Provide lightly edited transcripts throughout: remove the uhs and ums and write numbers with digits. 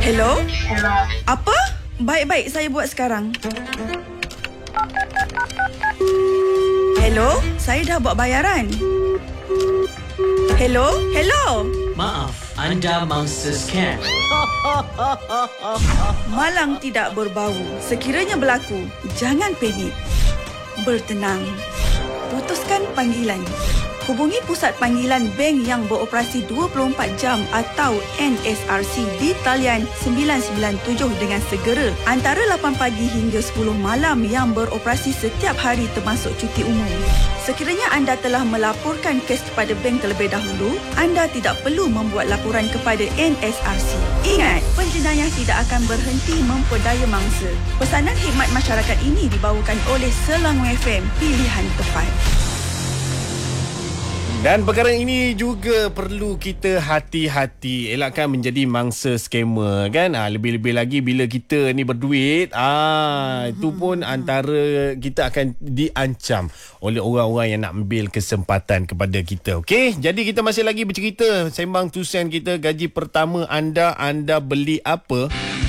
Hello? Apa? Baik-baik, saya buat sekarang. Hello? Saya dah buat bayaran. Hello? Hello? Maaf, anda mangsa scam. Malang tidak berbau. Sekiranya berlaku, jangan panik. Bertenang. Putuskan panggilan. Hubungi Pusat Panggilan Bank yang beroperasi 24 jam atau NSRC di talian 997 dengan segera antara 8 pagi hingga 10 malam yang beroperasi setiap hari termasuk cuti umum. Sekiranya anda telah melaporkan kes kepada bank terlebih dahulu, anda tidak perlu membuat laporan kepada NSRC. Ingat, penjenayah tidak akan berhenti memperdaya mangsa. Pesanan khidmat masyarakat ini dibawakan oleh Selangor FM, pilihan tepat. Dan perkara ini juga perlu kita hati-hati, elakkan menjadi mangsa skamer kan. Lebih-lebih lagi bila kita ni berduit, itu pun antara kita akan diancam oleh orang-orang yang nak ambil kesempatan kepada kita. Okey, jadi kita masih lagi bercerita sembang tu sen kita. Gaji pertama anda beli apa?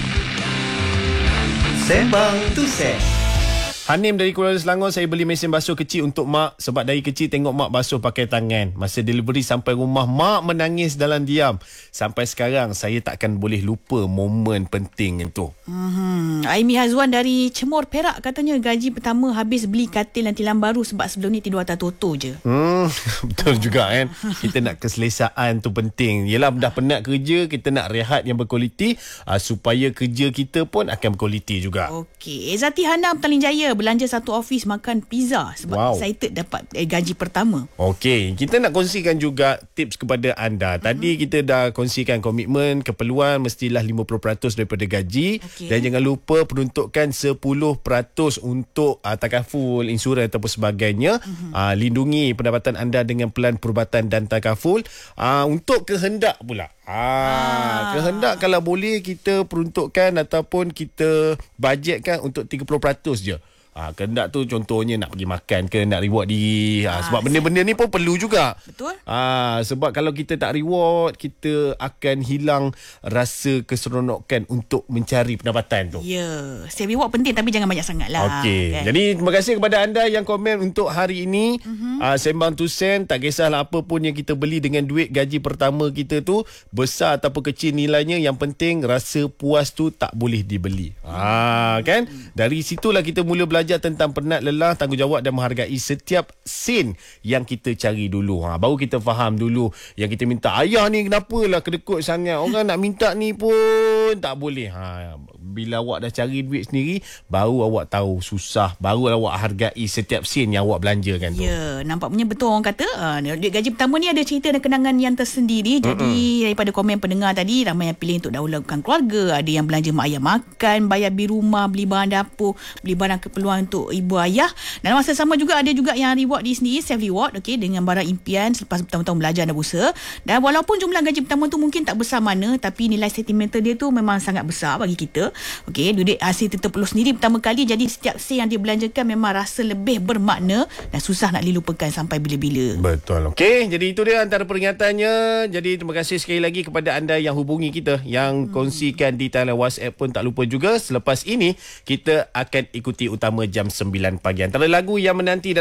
Sembang tu sen. Hanim dari Kuala Selangor, saya beli mesin basuh kecil untuk mak sebab dari kecil tengok mak basuh pakai tangan. Masa delivery sampai rumah, mak menangis dalam diam. Sampai sekarang saya takkan boleh lupa momen penting itu. Aimi Hazwan dari Cemor Perak katanya gaji pertama habis beli katil dan tilam baru sebab sebelum ni tidur atas toto je. Betul juga kan. Kita nak keselesaan tu penting. Yelah, dah penat kerja, kita nak rehat yang berkualiti supaya kerja kita pun akan berkualiti juga. Okey, Zati Hana Petaling Jaya belanja satu office makan pizza sebab excited dapat gaji pertama. Okey, kita nak kongsikan juga tips kepada anda. Tadi kita dah kongsikan komitmen, keperluan mestilah 50% daripada gaji. Dan jangan lupa peruntukkan 10% untuk takaful, insurans ataupun sebagainya. Lindungi pendapatan anda dengan pelan perubatan dan takaful. Untuk kehendak pula. Kehendak kalau boleh kita peruntukkan ataupun kita bajetkan untuk 30% je. Kehendak tu contohnya nak pergi makan ke, nak reward diri. Sebab benda-benda ni pun perlu juga. Betul. Sebab kalau kita tak reward, kita akan hilang rasa keseronokan untuk mencari pendapatan tu. Ya, self reward penting tapi jangan banyak sangat lah. Okey. Kan? Jadi terima kasih kepada anda yang komen untuk hari ini. Sembang tu sen, tak kisahlah apa pun yang kita beli dengan duit gaji pertama kita tu, besar ataupun kecil nilainya, yang penting rasa puas tu tak boleh dibeli. Kan? Dari situlah kita mula belajar tentang penat, lelah, tanggungjawab dan menghargai setiap sen yang kita cari dulu. Baru kita faham dulu yang kita minta. Ayah ni kenapalah kedekut sangat, orang nak minta ni pun tak boleh. Bila awak dah cari duit sendiri, baru awak tahu susah, baru awak hargai setiap sen yang awak belanjakan tu. Ya, nampaknya betul orang kata duit gaji pertama ni ada cerita dan kenangan yang tersendiri. Jadi daripada komen pendengar tadi, ramai yang pilih untuk dahulukan keluarga, ada yang belanja mak ayah makan, bayar bil rumah, beli bahan dapur, beli barang keperluan untuk ibu ayah. Dan masa sama juga ada juga yang reward diri sendiri, self reward, dengan barang impian selepas bertahun-tahun belajar dan berusaha. Dan walaupun jumlah gaji pertama tu mungkin tak besar mana, tapi nilai sentimental dia tu memang sangat besar bagi kita. Duit hasil terperlu sendiri pertama kali, jadi setiap sen yang dibelanjakan memang rasa lebih bermakna dan susah nak dilupakan sampai bila-bila. Betul. Okey, jadi itu dia antara peringatannya. Jadi terima kasih sekali lagi kepada anda yang hubungi kita, yang kongsikan di talian WhatsApp pun tak lupa juga. Selepas ini kita akan ikuti utama jam 9 pagi. Antara lagu yang menanti